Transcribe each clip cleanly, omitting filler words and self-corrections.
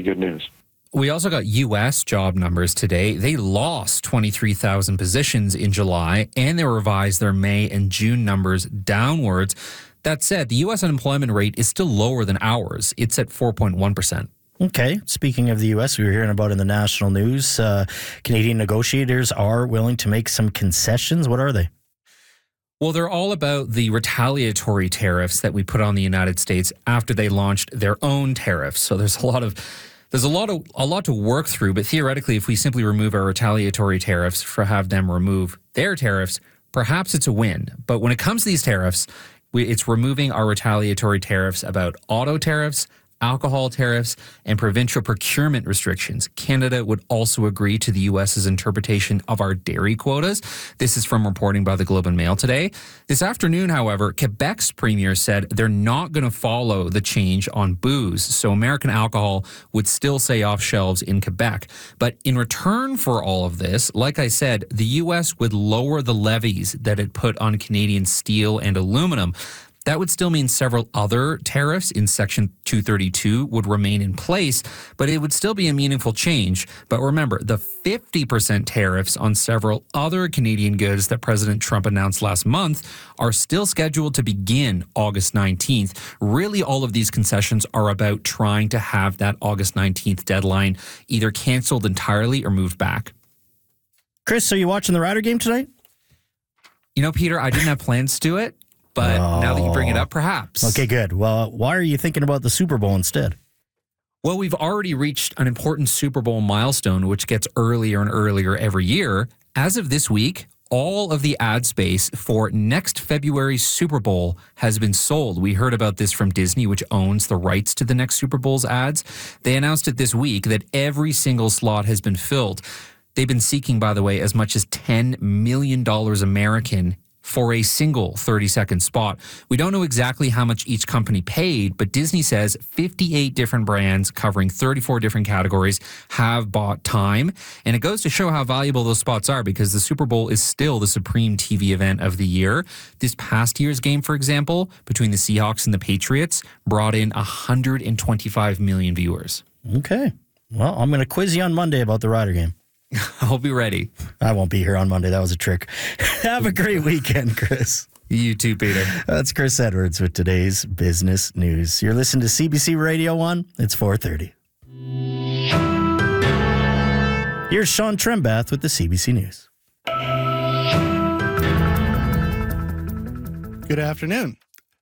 good news. We also got U.S. job numbers today. They lost 23,000 positions in July, and they revised their May and June numbers downwards. That said, the U.S. unemployment rate is still lower than ours. It's at 4.1%. Okay. Speaking of the U.S., we were hearing about in the national news, Canadian negotiators are willing to make some concessions. What are they? Well, they're all about the retaliatory tariffs that we put on the United States after they launched their own tariffs. So there's a lot to work through. But theoretically, if we simply remove our retaliatory tariffs for have them remove their tariffs, perhaps it's a win. But when it comes to these tariffs, it's removing our retaliatory tariffs about auto tariffs, alcohol tariffs, and provincial procurement restrictions. Canada would also agree to the U.S.'s interpretation of our dairy quotas. This is from reporting by the Globe and Mail today. This afternoon, however, Quebec's premier said they're not going to follow the change on booze, so American alcohol would still stay off shelves in Quebec. But in return for all of this, like I said, the U.S. would lower the levies that it put on Canadian steel and aluminum. That would still mean several other tariffs in Section 232 would remain in place, but it would still be a meaningful change. But remember, the 50% tariffs on several other Canadian goods that President Trump announced last month are still scheduled to begin August 19th. Really, all of these concessions are about trying to have that August 19th deadline either canceled entirely or moved back. Chris, are you watching the Rider game tonight? You know, Peter, I didn't have plans to do it. But now that you bring it up, perhaps. Okay, good. Well, why are you thinking about the Super Bowl instead? Well, we've already reached an important Super Bowl milestone, which gets earlier and earlier every year. As of this week, all of the ad space for next February's Super Bowl has been sold. We heard about this from Disney, which owns the rights to the next Super Bowl's ads. They announced it this week that every single slot has been filled. They've been seeking, by the way, as much as $10 million American for a single 30-second spot. We don't know exactly how much each company paid, but Disney says 58 different brands covering 34 different categories have bought time. And it goes to show how valuable those spots are because the Super Bowl is still the supreme TV event of the year. This past year's game, for example, between the Seahawks and the Patriots, brought in 125 million viewers. Okay. Well, I'm going to quiz you on Monday about the Rider game. I'll be ready. I won't be here on Monday. That was a trick. Have a great weekend, Chris. You too, Peter. That's Chris Edwards with today's business news. You're listening to CBC Radio 1. It's 4:30. Here's Sean Trembath with the CBC News. Good afternoon.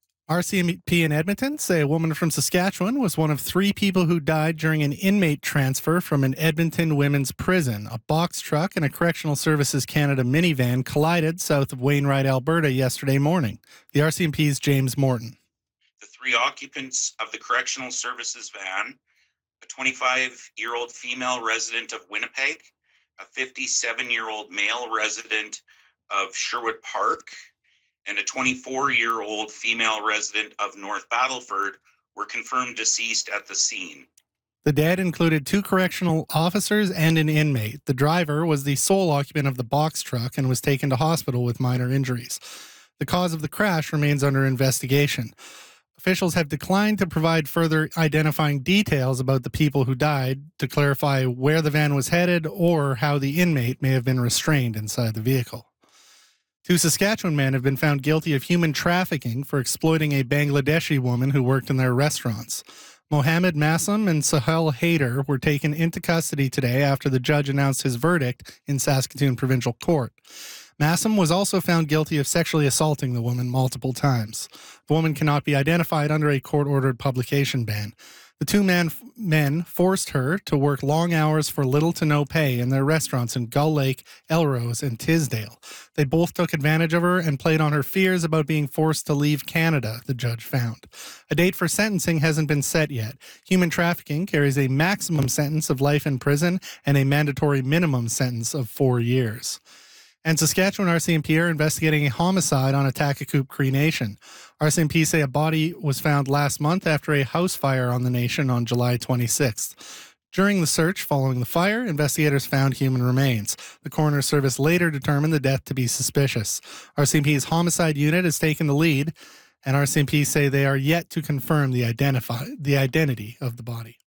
RCMP in Edmonton say a woman from Saskatchewan was one of 3 people who died during an inmate transfer from an Edmonton women's prison. A box truck and a Correctional Services Canada minivan collided south of Wainwright, Alberta yesterday morning. The RCMP's James Morton. The 3 occupants of the Correctional Services van, a 25-year-old female resident of Winnipeg, a 57-year-old male resident of Sherwood Park, and a 24-year-old female resident of North Battleford were confirmed deceased at the scene. The dead included 2 correctional officers and an inmate. The driver was the sole occupant of the box truck and was taken to hospital with minor injuries. The cause of the crash remains under investigation. Officials have declined to provide further identifying details about the people who died to clarify where the van was headed or how the inmate may have been restrained inside the vehicle. 2 Saskatchewan men have been found guilty of human trafficking for exploiting a Bangladeshi woman who worked in their restaurants. Mohammed Massam and Sahel Haider were taken into custody today after the judge announced his verdict in Saskatoon Provincial Court. Massam was also found guilty of sexually assaulting the woman multiple times. The woman cannot be identified under a court-ordered publication ban. The 2 men forced her to work long hours for little to no pay in their restaurants in Gull Lake, Elrose, and Tisdale. They both took advantage of her and played on her fears about being forced to leave Canada, the judge found. A date for sentencing hasn't been set yet. Human trafficking carries a maximum sentence of life in prison and a mandatory minimum sentence of 4 years. And Saskatchewan RCMP are investigating a homicide on Atacacoop Cree Nation. RCMP say a body was found last month after a house fire on the nation on July 26th. During the search following the fire, investigators found human remains. The coroner service later determined the death to be suspicious. RCMP's homicide unit has taken the lead, and RCMP say they are yet to confirm the identity of the body.